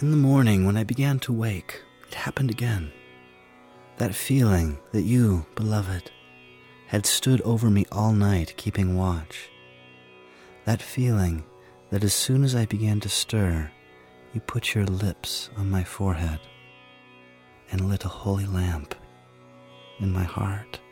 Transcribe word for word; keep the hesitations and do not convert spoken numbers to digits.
In the morning, when I began to wake, it happened again. That feeling that you, beloved, had stood over me all night keeping watch. That feeling that as soon as I began to stir, you put your lips on my forehead and lit a holy lamp in my heart.